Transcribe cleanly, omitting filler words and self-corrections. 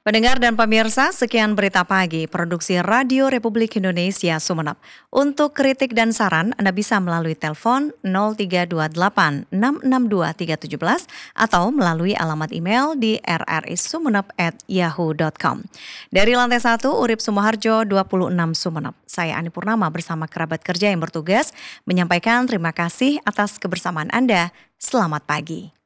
Pendengar dan pemirsa, sekian berita pagi produksi Radio Republik Indonesia Sumeneb. Untuk kritik dan saran, Anda bisa melalui telepon 0328 662 317 atau melalui alamat email di rrisumeneb@yahoo.com. Dari lantai 1, Urip Sumoharjo 26 Sumeneb. Saya Ani Purnama bersama kerabat kerja yang bertugas menyampaikan terima kasih atas kebersamaan Anda. Selamat pagi.